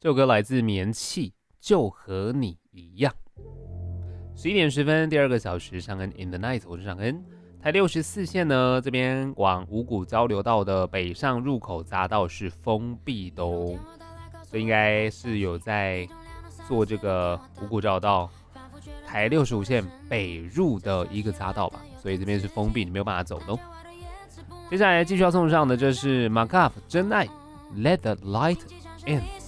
这首歌来自棉气，就和你一样。11:10，第二个小时，尚恩 in the night， 我是尚恩。台64线呢，这边往五股交流道的北上入口匝道是封闭的哦，所以应该是有在做这个五股交流道台65线北入的一个匝道吧，所以这边是封闭，你没有办法走的哦。接下来继续要送上的，这是 Markup 真爱 Let the Light In。